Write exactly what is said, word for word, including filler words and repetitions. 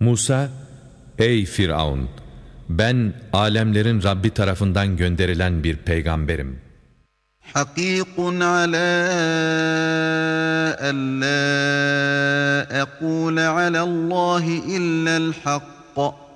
Musa, ey Firavun! Ben alemlerin Rabbi tarafından gönderilen bir peygamberim. حقيق على ألا أقول على الله إلا الحق